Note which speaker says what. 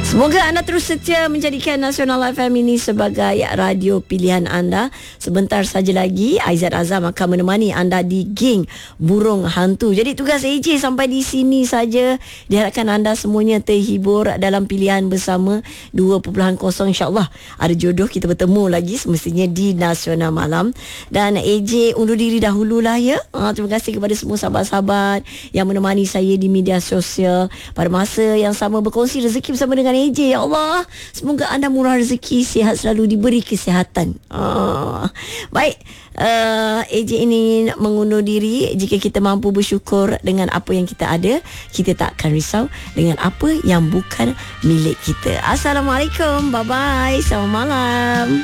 Speaker 1: Semoga anda terus setia menjadikan Nasional FM ini sebagai radio pilihan anda. Sebentar saja lagi Aizat Azam akan menemani anda di Geng Burung Hantu. Jadi tugas AJ sampai di sini saja. Diharapkan anda semuanya terhibur dalam pilihan bersama 2.0. InsyaAllah ada jodoh, kita bertemu lagi semestinya di Nasional Malam. Dan AJ undur diri dahululah ya. Terima kasih kepada semua sahabat-sahabat yang menemani saya di media sosial pada masa yang sama, berkongsi rezeki bersama dengan AJ. Ya Allah, semoga anda murah rezeki, sihat selalu, diberi kesihatan. Baik, AJ ini mengundur diri. Jika kita mampu bersyukur dengan apa yang kita ada, kita tak akan risau dengan apa yang bukan milik kita. Assalamualaikum, bye bye, selamat malam.